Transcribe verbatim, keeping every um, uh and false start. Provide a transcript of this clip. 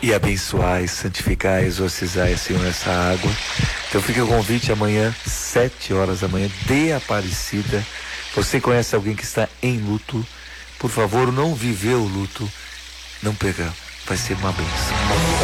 e abençoar, e santificar, exorcizar, Senhor, essa água. Então fica o convite amanhã, sete horas da manhã, de Aparecida. Você conhece alguém que está em luto? Por favor, não viveu o luto, não perca, vai ser uma bênção.